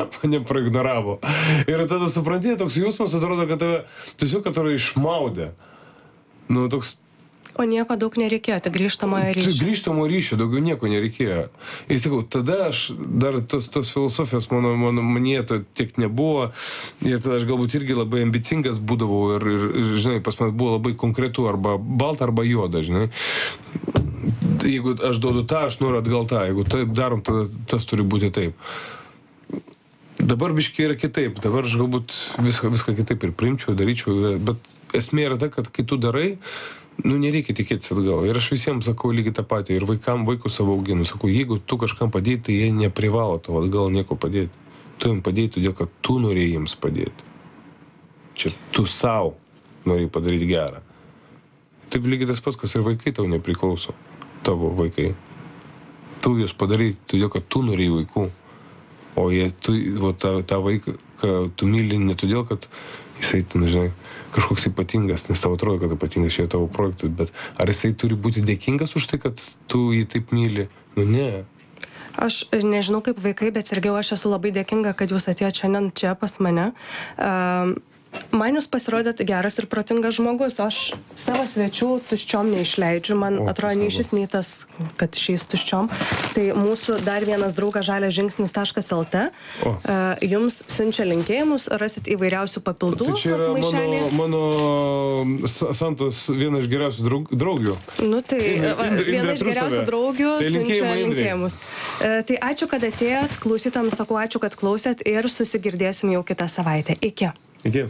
mane praignoravo. Ir tada supranti, toks jausmas atrodo, kad tave tiesiog atrodo išmaudė. Nu, toks... O nieko daug nereikėjo, tai grįžtamojo ryšio. Grįžtamojo ryšio, daugiau nieko nereikėjo. Ir sakau, tada aš dar tos filosofijos mano manėto tiek nebuvo. Ir tada aš galbūt irgi labai ambicingas būdavau ir žinai, pas man buvo labai konkretu, arba balta, arba juoda, žinai. Jeigu aš duodu tą, aš noriu atgal tą. Jeigu taip darom, tada tas turi būti taip. Dabar biškai yra kitaip. Dabar aš galbūt viską kitaip ir priimčiau, daryčiau. Bet esmė yra ta, kad kai tu darai, nu, nereikia tikėtis atgal. Ir aš visiems sakau lygiai tą patį. Ir vaikus savo auginu. Sakau, jeigu tu kažkam padėti, tai jie neprivalo tavo atgal nieko padėti. Tu jiems padėti, todėl kad tu norėjai jiems padėti. Čia tu savo norėjai padaryti gerą. Taip lygiai tas pats, kas ir vaikai tau nepriklauso. Tavo vaikai. Tu juos padarai, todėl kad tu norėjai vaikų. O jie, tą vaiką tu myli ne todėl, kad jisai, žinai, kažkoks ypatingas, nes tau atrodo, kad ypatingas čia tavo projektas, bet ar jisai turi būti dėkingas už tai, kad tu jį taip myli? Nu, ne. Aš nežinau kaip vaikai, bet Sergejau, aš esu labai dėkinga, kad jūs atėjote šiandien čia pas mane. Man jūs pasirodėt geras ir protingas žmogus. Aš savo svečių tuščiom neišleidžiu. Man atrodo, nei šis, nei tas, kad šiais tuščiom. Tai mūsų dar vienas draugas žaliažingsnis.lt jums siunčia linkėjimus, rasit įvairiausių papildų. Tai čia yra mano Santos viena iš geriausių draugių. Nu tai viena iš geriausių draugių siunčia linkėjimus. Tai ačiū, kad atėjot. Klausytams sakau ačiū, kad klausėt ir susigirdėsim jau kitą savaitę. Iki. Iki.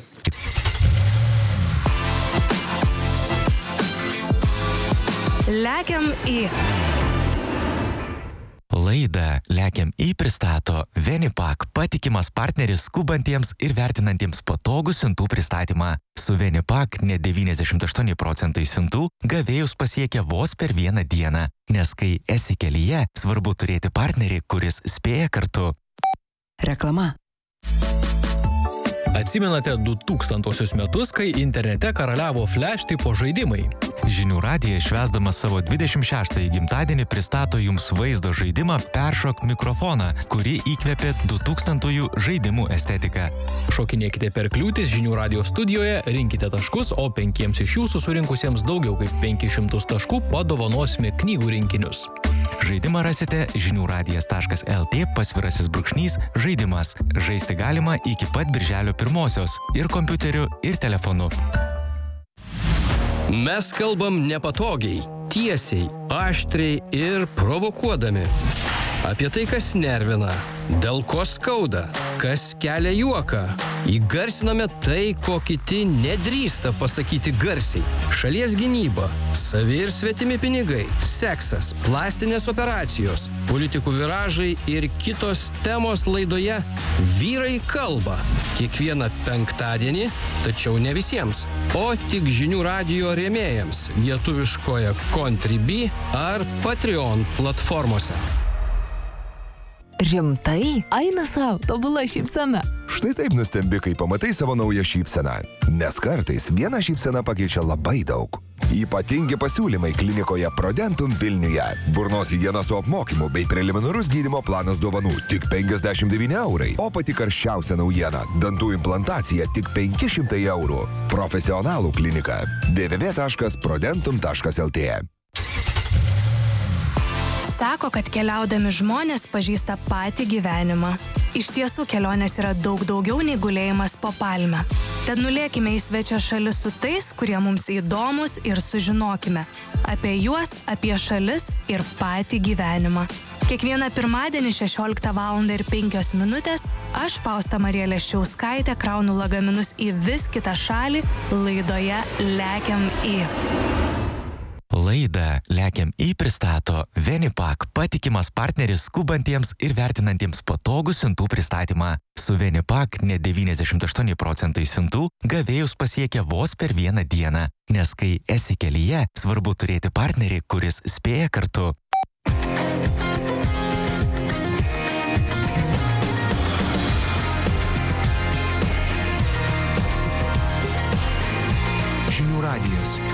Lekiam į. Laidą Lekiam į pristato Venipak, patikimas partneris skubantiems ir vertinantiems patogų siuntų pristatymą. Su Venipak net 98% siuntų gavėjus pasiekia vos per vieną dieną, nes kai esi kelyje, svarbu turėti partnerį, kuris spėja kartu. Reklama. Atsimenate 2000 metus, kai internete karaliavo flash tipo žaidimai? Žinių radijas švęsdamas savo 26-ąjį gimtadienį pristato jums vaizdo žaidimą Peršok mikrofoną, kuri įkvėpė 2000-ųjų žaidimų estetiką. Šokinėkite per kliūtis Žinių radijo studijoje, rinkite taškus, o 5 iš jūsų surinkusiems daugiau kaip 500 taškų padovanosime knygų rinkinius. Žaidimą rasite žiniųradijas.lt /žaidimas. Žaisti galima iki pat birželio 1-osios ir kompiuteriu, ir telefonu. Mes kalbam nepatogiai, tiesiai, aštriai ir provokuodami. Apie tai, kas nervina, dėl ko skauda, kas kelia juoką. Įgarsiname tai, ko kiti nedrįsta pasakyti garsiai. Šalies gynyba, savi ir svetimi pinigai, seksas, plastinės operacijos, politikų viražai ir kitos temos laidoje Vyrai kalba. Kiekvieną penktadienį, tačiau ne visiems, o tik Žinių radijo rėmėjams lietuviškoje Contribui ar Patreon platformose. Rimtai? Eina savo, tobula šypsena. Štai taip nustembi, kai pamatai savo naują šypseną. Nes kartais viena šypsena pakeičia labai daug. Ypatingi pasiūlymai klinikoje Prodentum Vilniuje. Burnos higiena su apmokymu bei preliminarus gydymo planas dovanų tik 59 eurai. O pati karščiausia naujiena – dantų implantacija tik 500 eurų. Profesionalų klinika www.prodentum.lt. Sako, kad keliaudami žmonės pažįsta patį gyvenimą. Iš tiesų, kelionės yra daug daugiau nei gulėjimas po palme. Tad nulėkime į svečią šalis su tais, kurie mums įdomus ir sužinokime apie juos, apie šalis ir patį gyvenimą. Kiekvieną pirmadienį 16:05 aš, Fausta Marija Leščiauskaitė, kraunu lagaminus į vis kitą šalį laidoje Lekiam į. Laidą Lekiam į pristato Venipak, patikimas partneris skubantiems ir vertinantiems patogų siuntų pristatymą. Su Venipak net 98% siuntų gavėjus pasiekia vos per vieną dieną, nes kai esi kelyje, svarbu turėti partnerį, kuris spėja kartu. Žinių radijas.